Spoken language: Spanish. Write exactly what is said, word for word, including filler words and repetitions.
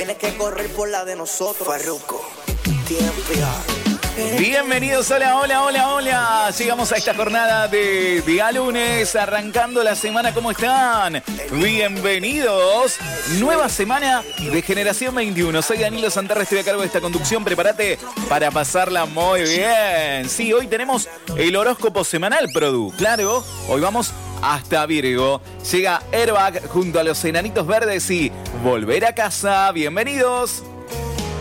tienes que correr por la de nosotros. Farruko, tiempo. Bienvenidos, hola, hola, hola, hola. Llegamos a esta jornada de día lunes, arrancando la semana. ¿Cómo están? Bienvenidos. Nueva semana de Generación veintiuno. Soy Danilo Santarra, estoy a cargo de esta conducción. Prepárate para pasarla muy bien. Sí, hoy tenemos el horóscopo semanal, Produ. Claro, hoy vamos hasta Virgo. Llega Airbag junto a los Enanitos Verdes y Volver a Casa. Bienvenidos.